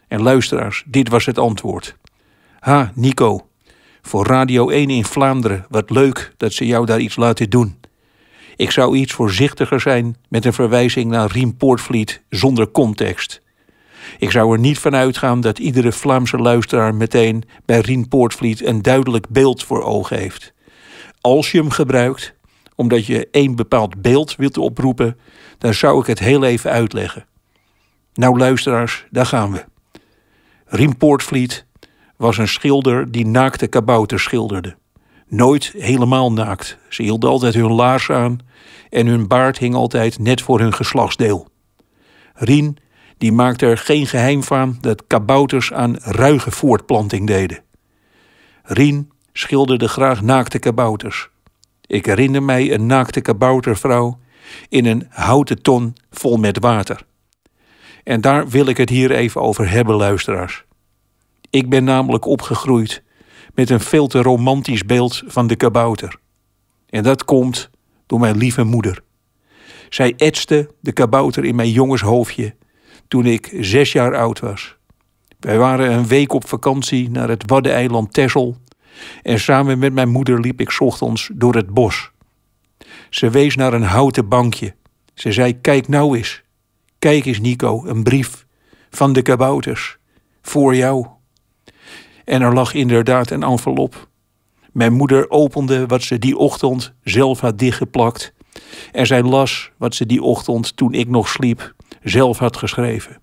En luisteraars, dit was het antwoord. Ha, Nico, voor Radio 1 in Vlaanderen, wat leuk dat ze jou daar iets laten doen. Ik zou iets voorzichtiger zijn met een verwijzing naar Rien Poortvliet zonder context. Ik zou er niet van uitgaan dat iedere Vlaamse luisteraar meteen bij Rien Poortvliet een duidelijk beeld voor ogen heeft. Als je hem gebruikt, omdat je één bepaald beeld wilt oproepen, dan zou ik het heel even uitleggen. Nou luisteraars, daar gaan we. Rien Poortvliet was een schilder die naakte kabouters schilderde. Nooit helemaal naakt. Ze hielden altijd hun laars aan en hun baard hing altijd net voor hun geslachtsdeel. Rien die maakte er geen geheim van dat kabouters aan ruige voortplanting deden. Rien schilderde graag naakte kabouters. Ik herinner mij een naakte kaboutervrouw in een houten ton vol met water. En daar wil ik het hier even over hebben, luisteraars. Ik ben namelijk opgegroeid met een veel te romantisch beeld van de kabouter. En dat komt door mijn lieve moeder. Zij etste de kabouter in mijn jongenshoofdje toen ik 6 jaar oud was. Wij waren een week op vakantie naar het Waddeneiland Texel en samen met mijn moeder liep ik 's ochtends door het bos. Ze wees naar een houten bankje. Ze zei, kijk nou eens. Kijk eens Nico, een brief van de kabouters. Voor jou. En er lag inderdaad een envelop. Mijn moeder opende wat ze die ochtend zelf had dichtgeplakt. En zij las wat ze die ochtend, toen ik nog sliep, zelf had geschreven.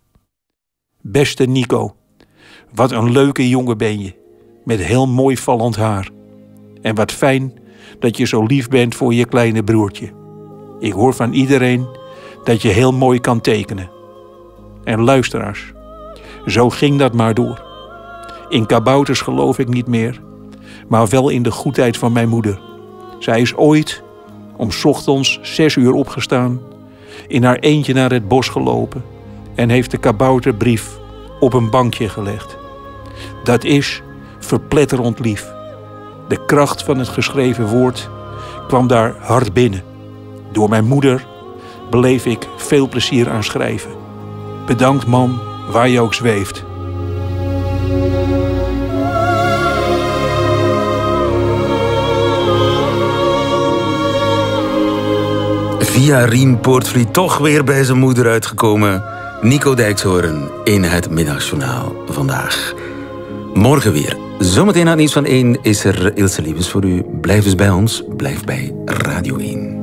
Beste Nico, wat een leuke jongen ben je. Met heel mooi vallend haar. En wat fijn dat je zo lief bent voor je kleine broertje. Ik hoor van iedereen dat je heel mooi kan tekenen. En luisteraars, zo ging dat maar door. In kabouters geloof ik niet meer, maar wel in de goedheid van mijn moeder. Zij is ooit om 's ochtends 6 uur opgestaan, in haar eentje naar het bos gelopen en heeft de kabouterbrief op een bankje gelegd. Dat is verpletterend lief. De kracht van het geschreven woord kwam daar hard binnen. Door mijn moeder beleef ik veel plezier aan schrijven. Bedankt mam, waar je ook zweeft. Via Rien Poortvliet toch weer bij zijn moeder uitgekomen. Nico Dijkshoorn in het Middagjournaal vandaag. Morgen weer. Zometeen aan het nieuws van 1 is er Ilse Liebes voor u. Blijf dus bij ons. Blijf bij Radio 1.